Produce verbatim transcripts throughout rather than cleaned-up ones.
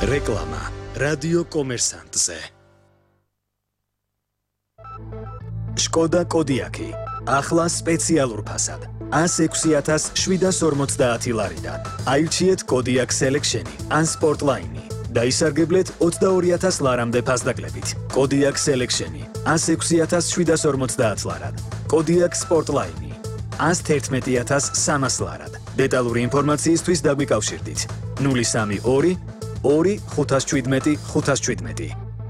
რეკლამა რადიო კომერსანტზე. შკოდა კოდიაკი ახლა სპეციალურ ფასად ას ექვსი ათას შვიდას ორმოცდაათი ლარიდან. აირჩიეთ კოდიაკ სელექშენი ან სპორტლაინი და ისარგებლეთ ოცდაორი ათას ლარამდე ფასდაკლებით. კოდიაკ სელექშენი ას ექვსი ათას შვიდას ორმოცდაათ ლარად. კოდიაკ სპორტლაინი ას თერთმეტი ათას სამას ლარად. დეტალური ინფორმაციისთვის დაგვიკავშირდით ნული სამი ორი ორი ხუთას შვიდმეტი ხუთას შვიდმეტი.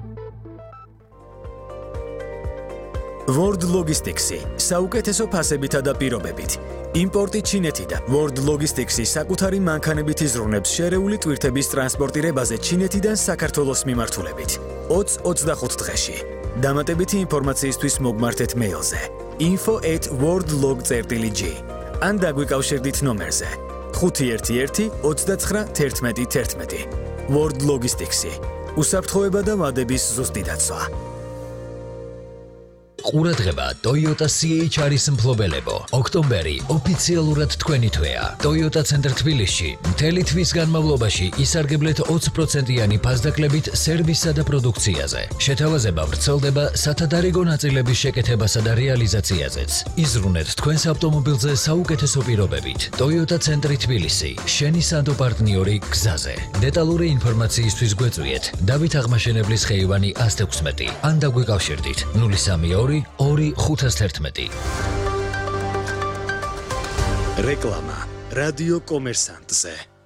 World Logistics-ი საუკეთესო ფასებითა და პირობებით. იმპორტი ჩინეთიდან. World Logistics-ი საკუთარი მანქანებით იზრუნებს შერეული ტვირთების ტრანსპორტირებაზე ჩინეთიდან საქართველოს მიმართულებით. ოცი ოცდახუთ დღეში. დამატებითი ინფორმაციისთვის მოგმართეთ მეილზე info at worldlog dot g ან დაგვიკავშირდით ნომერზე ხუთი ერთი ერთი ოცდაცხრა თერთმეტი თერთმეტი. World Logistics-ი უსაფრთხოება და ვადების ზუსტი დაცვა. ყურადღება Toyota C H R-ის მფლობელებო. ოქტომბერი ოფიციალურად თქვენი თვეა. Toyota ცენტრ თბილისში მთელი თვის განმავლობაში ისარგებლეთ ოცი პროცენტიანი ფასდაკლებით სერვისსა და პროდუქციაზე. შეთავაზება ვრცელდება სათადარიგო ნაწილების შეკეთებასა და რეალიზაციაზეც. იზრუნეთ თქვენს ავტომობილზე საუკეთესო პირობებით. Toyota ცენტრი თბილისი, შენი სანდო პარტნიორი გზაზე. დეტალური ინფორმაციისთვის გვეწვიეთ დავით აღმაშენებლის ხეივანი ას თექვსმეტი ან დაგვიკავშირდით ნული სამი ორი ორი ხუთას თერთმეტი. რეკლამა რადიო კომერსანტზე.